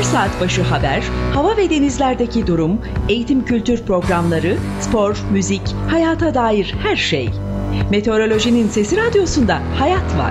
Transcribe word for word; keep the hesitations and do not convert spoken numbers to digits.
saat başı haber, hava ve denizlerdeki durum, eğitim kültür programları, spor, müzik, hayata dair her şey. Meteorolojinin Sesi Radyosu'nda hayat var.